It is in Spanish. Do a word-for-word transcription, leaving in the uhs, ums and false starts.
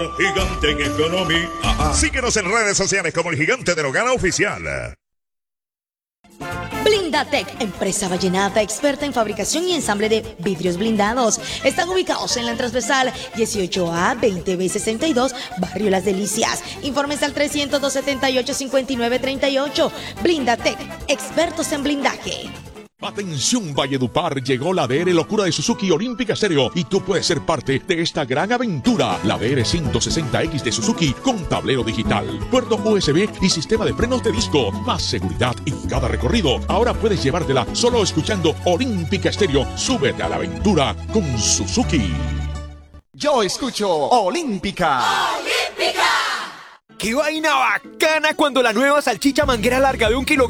Gigante en economía. Síguenos en redes sociales como el Gigante de Nogara Oficial. Blindatec, empresa vallenata experta en fabricación y ensamble de vidrios blindados. Están ubicados en la transversal dieciocho A veinte B sesenta y dos, Barrio Las Delicias. Informes al trescientos dos setenta y ocho cincuenta y nueve treinta y ocho. Blindatec, expertos en blindaje. Atención Valledupar, llegó la D R Locura de Suzuki Olímpica Stereo y tú puedes ser parte de esta gran aventura. La D R ciento sesenta X de Suzuki con tablero digital, puerto U S B y sistema de frenos de disco. Más seguridad en cada recorrido. Ahora puedes llevártela solo escuchando Olímpica Stereo. Súbete a la aventura con Suzuki. Yo escucho Olímpica. ¡Olímpica! ¡Qué vaina bacana cuando la nueva salchicha manguera larga de un kilogramo